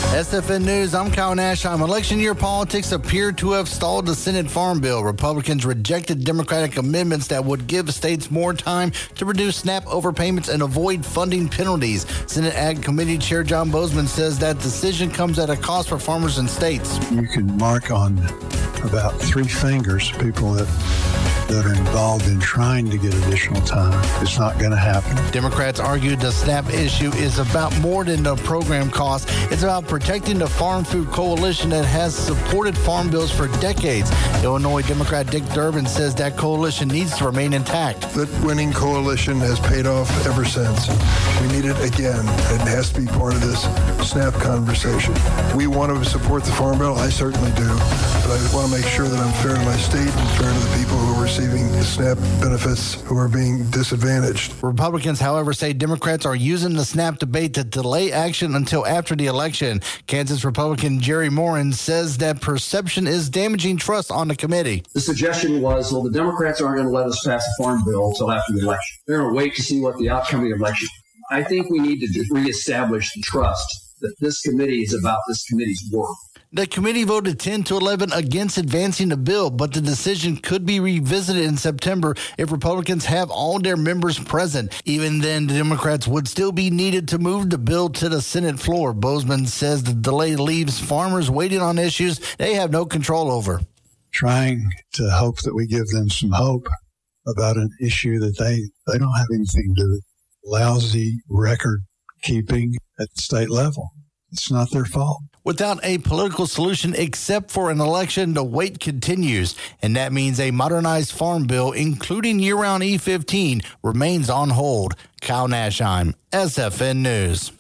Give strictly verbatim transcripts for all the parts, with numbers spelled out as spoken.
S F N News, I'm Kyle Nashheim. Election year politics appear to have stalled the Senate Farm Bill. Republicans rejected Democratic amendments that would give states more time to reduce SNAP overpayments and avoid funding penalties. Senate Ag Committee Chair John Bozeman says that decision comes at a cost for farmers and states. You can mark on about three fingers people that that are involved in trying to get additional time. It's not going to happen. Democrats argued the SNAP issue is about more than the program cost. It's about protecting the Farm Food Coalition that has supported farm bills for decades. Illinois Democrat Dick Durbin says that coalition needs to remain intact. That winning coalition has paid off ever since. We need it again. It has to be part of this SNAP conversation. We want to support the Farm Bill. I certainly do. But I want to make sure that I'm fair to my state and fair to the people who are receiving SNAP benefits who are being disadvantaged. Republicans, however, say Democrats are using the SNAP debate to delay action until after the election. Kansas Republican Jerry Moran says that perception is damaging trust on the committee. The suggestion was, well, the Democrats aren't going to let us pass a farm bill until after the election. They're going to wait to see what the outcome of the election. I think we need to reestablish the trust that this committee is about this committee's work. The committee voted ten to eleven against advancing the bill, but the decision could be revisited in September if Republicans have all their members present. Even then, the Democrats would still be needed to move the bill to the Senate floor. Bozeman says the delay leaves farmers waiting on issues they have no control over. Trying to hope that we give them some hope about an issue that they, they don't have anything to do with. Lousy record keeping at the state level. It's not their fault. Without a political solution except for an election, the wait continues, and that means a modernized farm bill, including year-round E fifteen, remains on hold. Kyle Nashheim, S F N News.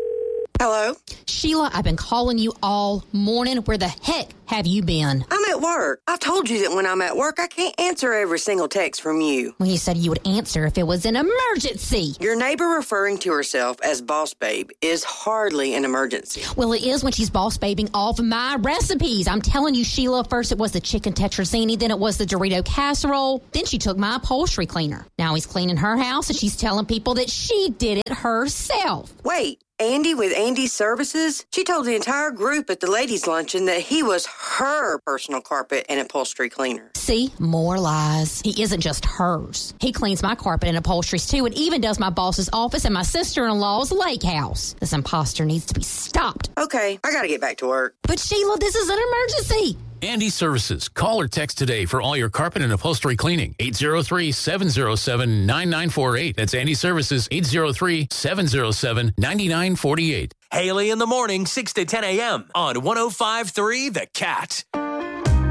Hello? Sheila, I've been calling you all morning. Where the heck have you been? I'm at work. I've told you that when I'm at work, I can't answer every single text from you. Well, you said you would answer if it was an emergency. Your neighbor referring to herself as Boss Babe is hardly an emergency. Well, it is when she's boss babing off my recipes. I'm telling you, Sheila, first it was the chicken tetrazzini, then it was the Dorito casserole, then she took my upholstery cleaner. Now he's cleaning her house, and she's telling people that she did it herself. Wait. Andy with Andy's Services? She told the entire group at the ladies' luncheon that he was her personal carpet and upholstery cleaner. See? More lies. He isn't just hers. He cleans my carpet and upholsteries too, and even does my boss's office and my sister-in-law's lake house. This imposter needs to be stopped. Okay, I gotta get back to work. But Sheila, this is an emergency. Andy Services. Call or text today for all your carpet and upholstery cleaning. eight oh three, seven oh seven, nine nine four eight. That's Andy Services, eight oh three, seven oh seven, nine nine four eight. Haley in the morning, six to ten a.m. on one oh five point three The Cat.